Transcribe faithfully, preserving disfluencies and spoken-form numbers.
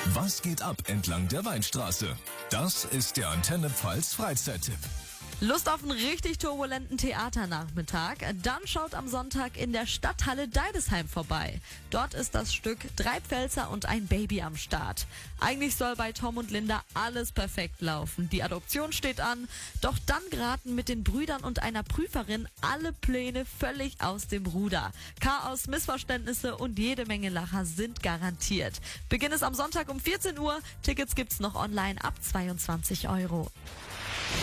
Was geht ab entlang der Weinstraße? Das ist der Antenne Pfalz Freizeittipp. Lust auf einen richtig turbulenten Theaternachmittag? Dann schaut am Sonntag in der Stadthalle Deidesheim vorbei. Dort ist das Stück Drei Pfälzer und ein Baby am Start. Eigentlich soll bei Tom und Linda alles perfekt laufen. Die Adoption steht an, doch dann geraten mit den Brüdern und einer Prüferin alle Pläne völlig aus dem Ruder. Chaos, Missverständnisse und jede Menge Lacher sind garantiert. Beginn ist am Sonntag um vierzehn Uhr. Tickets gibt's noch online ab zweiundzwanzig Euro.